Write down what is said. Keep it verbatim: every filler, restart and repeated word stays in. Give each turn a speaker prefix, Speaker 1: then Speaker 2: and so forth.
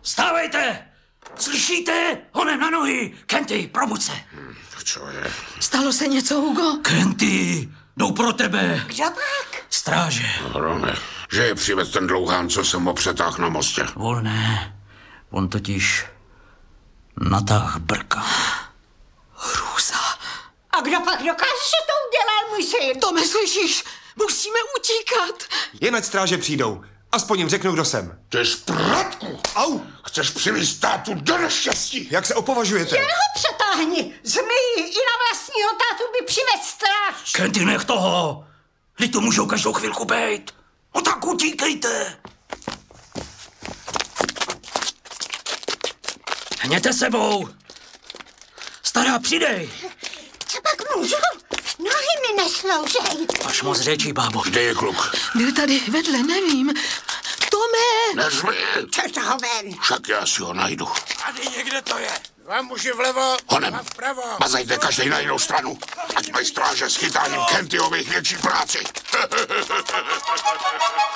Speaker 1: Stávejte! Slyšíte? Honem na nohy! Kenty, probuď se!
Speaker 2: Hmm, co je?
Speaker 3: Stalo se něco, Hugo?
Speaker 1: Kenty, jdou pro tebe!
Speaker 3: Kdo pak?
Speaker 1: Stráže.
Speaker 2: Hrome, že je přivez ten dlouhán, co jsem ho přetáhl na mostě.
Speaker 1: Volné. On totiž natáh brka.
Speaker 3: Hrůza.
Speaker 4: A kdo pak dokáže, že to udělal, můj syn?
Speaker 3: To mi slyšíš? Musíme utíkat.
Speaker 5: Jen ať stráže přijdou. Aspoň jim řeknu, kdo jsem.
Speaker 2: Ty zprátku!
Speaker 5: Au!
Speaker 2: Chceš přivést státu do neštěstí!
Speaker 5: Jak se opovažujete?
Speaker 4: Jeho přetáhni. Zmiji i na vlastního tátu by přivez stráž.
Speaker 1: Kenty, nech toho! Vždyť to můžou každou chvilku bejt. No tak utíkejte! Hněte sebou! Stará, přidej!
Speaker 4: Co pak můžu? Nohy mi nesloužej.
Speaker 1: Máš moc řečí, bábo.
Speaker 2: Kde je kluk?
Speaker 3: Byl tady vedle, nevím. Tome!
Speaker 2: Nezvi!
Speaker 4: Čert ho ven.
Speaker 2: Však já si ho najdu.
Speaker 6: Tady někde to je. Dva muži vlevo,
Speaker 2: Honem,
Speaker 6: dva vpravo.
Speaker 2: mazajte každý na jinou stranu. Ať mají stráže s chytáním Kentyových větší práci.